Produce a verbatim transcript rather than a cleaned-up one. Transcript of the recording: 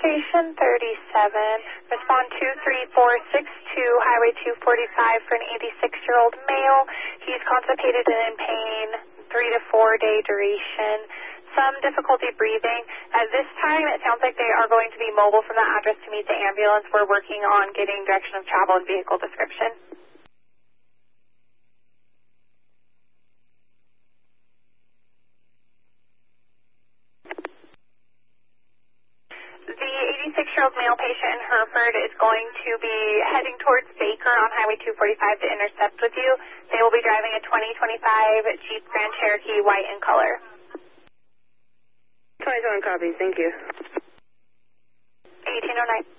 Station thirty-seven, respond two three four six two, Highway two forty-five for an eighty-six-year-old male. He's constipated and in pain, three to four day duration, some difficulty breathing. At this time, it sounds like they are going to be mobile from the address to meet the ambulance. We're working on getting direction of travel and vehicle description. The eighty-six-year-old male patient in Hereford is going to be heading towards Baker on Highway two forty-five to intercept with you. They will be driving a twenty twenty-five Jeep Grand Cherokee, white in color. twenty-seven copies, thank you. eighteen oh nine.